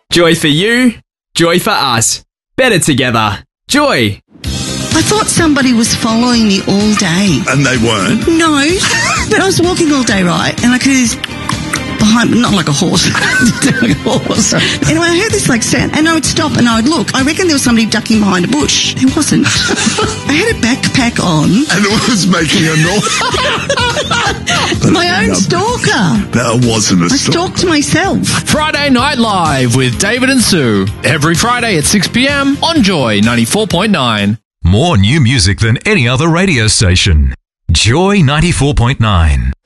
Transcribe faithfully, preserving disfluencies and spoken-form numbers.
Joy for you, joy for us. Better together. Joy. I thought somebody was following me all day. And they weren't? No, but I was walking all day, right? And I could hear this behind me, not like a horse. like a horse. Anyway, I heard this like sound, and I would stop and I would look. I reckon there was somebody ducking behind a bush. It wasn't. I had a backpack on. And it was making a noise. My own stalker. That wasn't a I stalker. stalked myself. Friday Night Live with David and Sue. Every Friday at six p.m. on Joy ninety-four point nine. More new music than any other radio station. Joy ninety-four point nine.